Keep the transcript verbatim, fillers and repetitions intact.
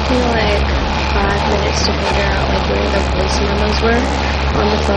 took me like five minutes to figure out like where the voice memos were on the phone.